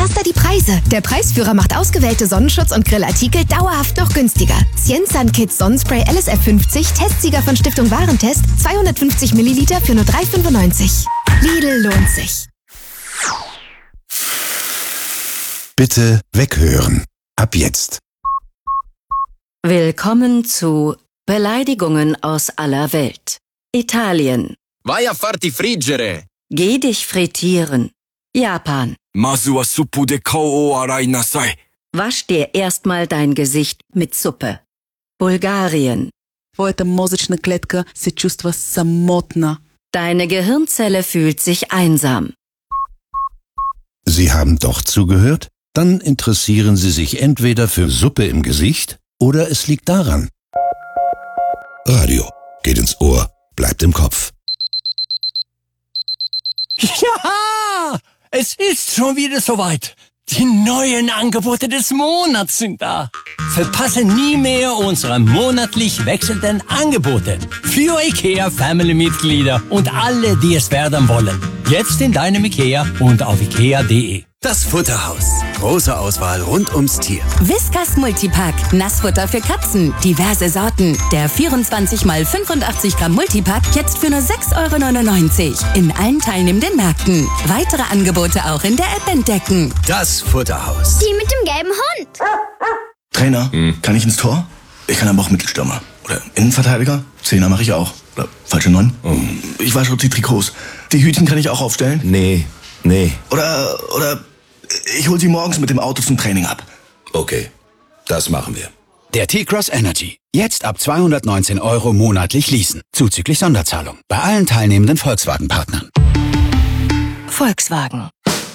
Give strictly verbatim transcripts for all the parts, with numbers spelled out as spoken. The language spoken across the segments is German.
Erster die Preise. Der Preisführer macht ausgewählte Sonnenschutz- und Grillartikel dauerhaft noch günstiger. Cienzan Kids Sonnenspray L S F fünfzig, Testsieger von Stiftung Warentest, zweihundertfünfzig Milliliter für nur drei fünfundneunzig. Lidl lohnt sich. Bitte weghören. Ab jetzt. Willkommen zu Beleidigungen aus aller Welt. Italien. Vai a farti friggere. Geh dich frittieren. Japan. Masu wa suppu de kao o arai nasai. Wasch dir erstmal dein Gesicht mit Suppe. Bulgarien. Твоята мозъчна клетка се чувства самотна. Deine Gehirnzelle fühlt sich einsam. Sie haben doch zugehört? Dann interessieren Sie sich entweder für Suppe im Gesicht oder es liegt daran. Radio geht ins Ohr, bleibt im Kopf. Ja, es ist schon wieder soweit. Die neuen Angebote des Monats sind da. Verpasse nie mehr unsere monatlich wechselnden Angebote für IKEA-Family-Mitglieder und alle, die es werden wollen. Jetzt in deinem IKEA und auf ikea punkt de. Das Futterhaus. Große Auswahl rund ums Tier. Whiskas Multipack. Nassfutter für Katzen. Diverse Sorten. Der vierundzwanzig mal fünfundachtzig Gramm Multipack jetzt für nur sechs Euro neunundneunzig. In allen teilnehmenden Märkten. Weitere Angebote auch in der App entdecken. Das Futterhaus. Die mit dem gelben Hund. Trainer, hm. kann ich ins Tor? Ich kann aber auch Mittelstürmer. Oder Innenverteidiger. Zehner mache ich auch. Oder falsche Neun. Oh. Ich wasche auch die Trikots. Die Hütchen kann ich auch aufstellen? Nee, nee. Oder, oder ich hol sie morgens mit dem Auto zum Training ab. Okay, das machen wir. Der T-Cross Energy. Jetzt ab zweihundertneunzehn Euro monatlich leasen. Zuzüglich Sonderzahlung. Bei allen teilnehmenden Volkswagen-Partnern. Volkswagen.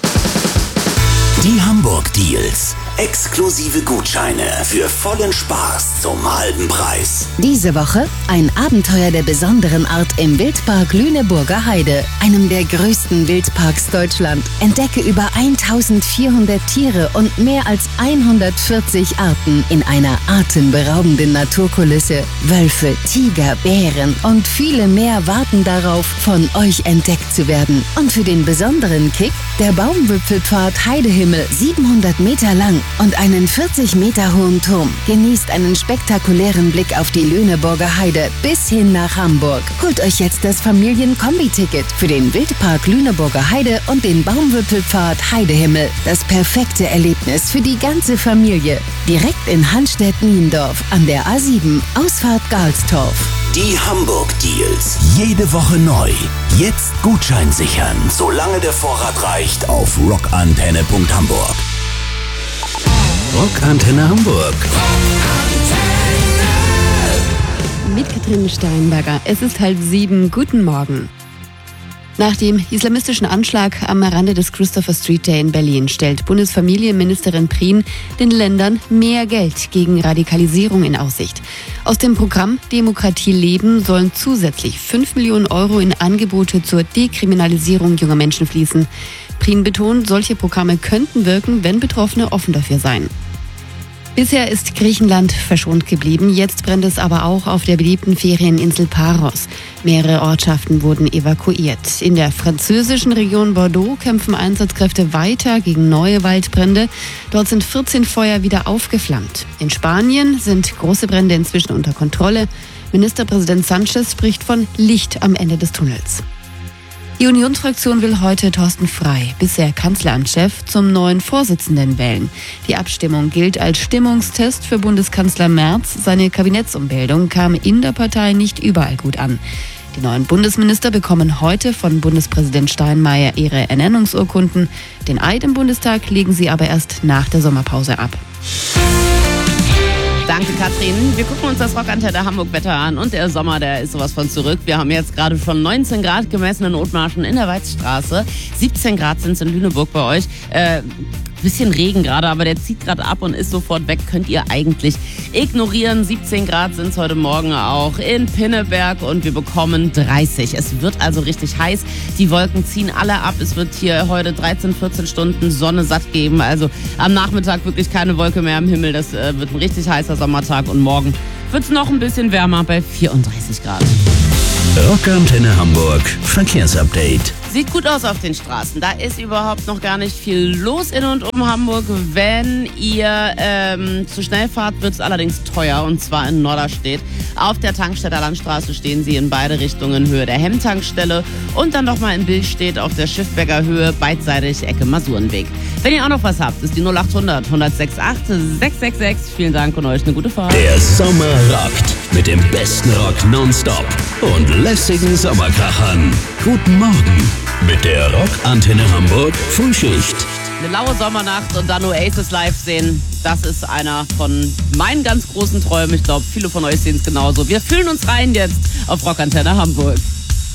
Die Hamburg Deals. Exklusive Gutscheine für vollen Spaß zum halben Preis. Diese Woche ein Abenteuer der besonderen Art im Wildpark Lüneburger Heide, einem der größten Wildparks Deutschland. Entdecke über eintausendvierhundert Tiere und mehr als hundertvierzig Arten in einer atemberaubenden Naturkulisse. Wölfe, Tiger, Bären und viele mehr warten darauf, von euch entdeckt zu werden. Und für den besonderen Kick der Baumwipfelpfad Heidehimmel, siebenhundert Meter lang und einen vierzig Meter hohen Turm. Genießt einen spektakulären Blick auf die Lüneburger Heide bis hin nach Hamburg. Holt euch jetzt das Familien-Kombi-Ticket für den Wildpark Lüneburger Heide und den Baumwipfelpfad Heidehimmel. Das perfekte Erlebnis für die ganze Familie. Direkt in Hanstedt-Niendorf an der A sieben, Ausfahrt Galstorf. Die Hamburg Deals. Jede Woche neu. Jetzt Gutschein sichern, solange der Vorrat reicht, auf rockantenne punkt hamburg. Rockantenne Hamburg. Mit Katrin Steinberger. Es ist halb sieben. Guten Morgen. Nach dem islamistischen Anschlag am Rande des Christopher Street Day in Berlin stellt Bundesfamilienministerin Prien den Ländern mehr Geld gegen Radikalisierung in Aussicht. Aus dem Programm Demokratie leben sollen zusätzlich fünf Millionen Euro in Angebote zur Dekriminalisierung junger Menschen fließen. Prien betont, solche Programme könnten wirken, wenn Betroffene offen dafür seien. Bisher ist Griechenland verschont geblieben, jetzt brennt es aber auch auf der beliebten Ferieninsel Paros. Mehrere Ortschaften wurden evakuiert. In der französischen Region Bordeaux kämpfen Einsatzkräfte weiter gegen neue Waldbrände. Dort sind vierzehn Feuer wieder aufgeflammt. In Spanien sind große Brände inzwischen unter Kontrolle. Ministerpräsident Sánchez spricht von Licht am Ende des Tunnels. Die Unionsfraktion will heute Thorsten Frey, bisher Kanzleramtschef, zum neuen Vorsitzenden wählen. Die Abstimmung gilt als Stimmungstest für Bundeskanzler Merz. Seine Kabinettsumbildung kam in der Partei nicht überall gut an. Die neuen Bundesminister bekommen heute von Bundespräsident Steinmeier ihre Ernennungsurkunden. Den Eid im Bundestag legen sie aber erst nach der Sommerpause ab. Danke, Katrin. Wir gucken uns das Rockantenne Hamburg-Wetter an und der Sommer, der ist sowas von zurück. Wir haben jetzt gerade schon neunzehn Grad gemessen in Othmarschen in der Weizstraße. siebzehn Grad sind es in Lüneburg bei euch. Äh, bisschen Regen gerade, aber der zieht gerade ab und ist sofort weg. Könnt ihr eigentlich ignorieren. siebzehn Grad sind es heute Morgen auch in Pinneberg und wir bekommen dreißig. Es wird also richtig heiß. Die Wolken ziehen alle ab. Es wird hier heute dreizehn, vierzehn Stunden Sonne satt geben. Also am Nachmittag wirklich keine Wolke mehr am Himmel. Das äh, wird ein richtig heißer Sommertag und morgen wird es noch ein bisschen wärmer bei vierunddreißig Grad. Rockantenne Hamburg Verkehrsupdate. Sieht gut aus auf den Straßen. Da ist überhaupt noch gar nicht viel los in und um Hamburg. Wenn ihr ähm, zu schnell fahrt, wird es allerdings teuer, und zwar in Norderstedt. Auf der Tankstädter Landstraße stehen sie in beide Richtungen, Höhe der Hemmtankstelle, und dann nochmal in Billstedt auf der Schiffberger Höhe, beidseitig Ecke Masurenweg. Wenn ihr auch noch was habt, ist die null achthundert, hundertsechsundachtzig, sechshundertsechsundsechzig. Vielen Dank und euch eine gute Fahrt. Der Sommer rockt mit dem besten Rock nonstop und lässigen Sommerkrachern. Guten Morgen mit der Rockantenne Hamburg Frühschicht. Eine laue Sommernacht und dann Oasis live sehen, das ist einer von meinen ganz großen Träumen. Ich glaube, viele von euch sehen es genauso. Wir fühlen uns rein jetzt auf Rockantenne Hamburg.